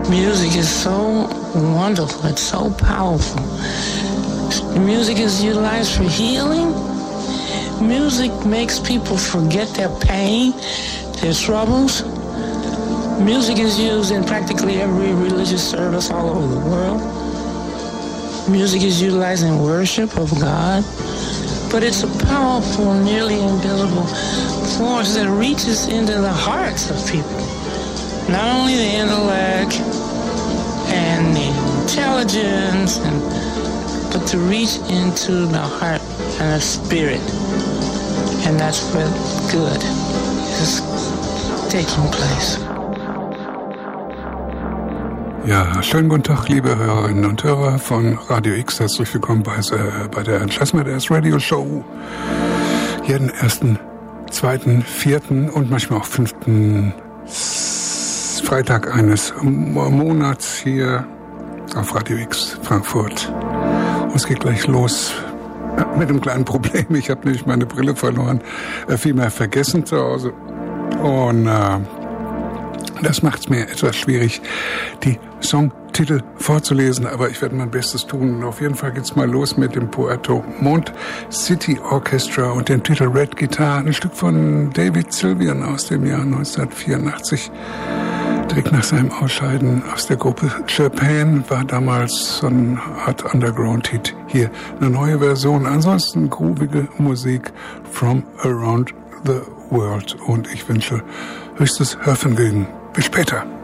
Music is so wonderful, it's so powerful. Music is utilized for healing. Music makes people forget their pain, their troubles. Music is used in practically every religious service all over the world. Music is utilized in worship of God, but it's a powerful, nearly invisible force that reaches into the hearts of people. Not only the intellect and the intelligence, but to reach into the heart and the spirit. And that's where good is taking place. Ja, schönen guten Tag, liebe Hörerinnen und Hörer von Radio X. Herzlich willkommen bei der Jazzmasters Radio Show. Jeden ersten, zweiten, vierten und manchmal auch fünften Freitag eines Monats hier auf Radio X Frankfurt. Und es geht gleich los mit einem kleinen Problem. Ich habe nämlich meine Brille verloren, vielmehr vergessen zu Hause. Und das macht es mir etwas schwierig, die Songtitel vorzulesen, aber ich werde mein Bestes tun. Auf jeden Fall geht's mal los mit dem Puerto Montt City Orchestra und dem Titel Red Guitar, ein Stück von David Sylvian aus dem Jahr 1984. Direkt nach seinem Ausscheiden aus der Gruppe Japan war damals so eine Art Underground-Hit. Hier eine neue Version. Ansonsten groovige Musik from around the world. Und ich wünsche höchstes Hörvergnügen. Bis später.